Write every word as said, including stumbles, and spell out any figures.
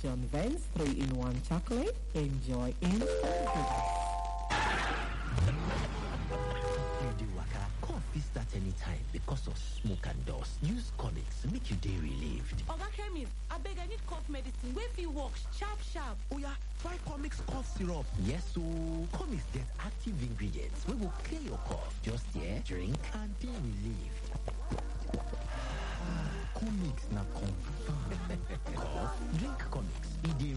John Vance three in one chocolate. Enjoy instant goodness. Cough start anytime because of smoke and dust. Use Comics make you day relieved. Oga Chemist, I beg I need cough medicine. Where fit work sharp sharp. Oh yeah, try Comics cough syrup. Yes, so Comics get active ingredients wey will clear your cough. Just here, drink and be relieved. Comics na confirm. Cough, drink Comics. E dey